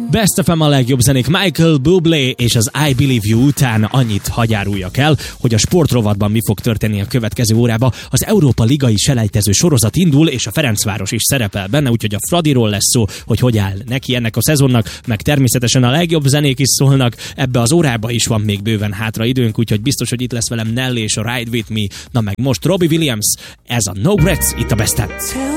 Best FM a legjobb zenék Michael Bublé és az I Believe You után annyit hagyáruljak el, hogy a sportrovatban mi fog történni a következő órába. Az Európa Ligai selejtező sorozat indul, és a Ferencváros is szerepel benne, úgyhogy a Fradiról lesz szó, hogy áll neki ennek a szezonnak, meg természetesen a legjobb zenék is szólnak. Ebbe az órába is van még bőven hátra időnk, úgyhogy biztos, hogy itt lesz velem Nelly és a Ride With Me. Na meg most Robbie Williams, ez a No Regrets itt a Best FM.